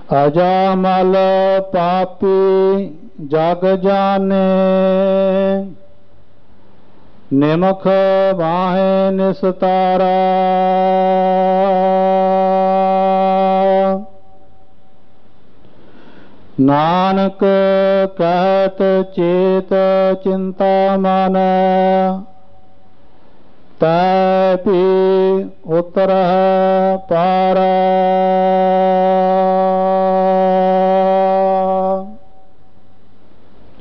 अजामल पापी जग जाने, निमख बाहे निस्तारा। नानक कहत चेत चिंता मन, तै भी उतर पारा।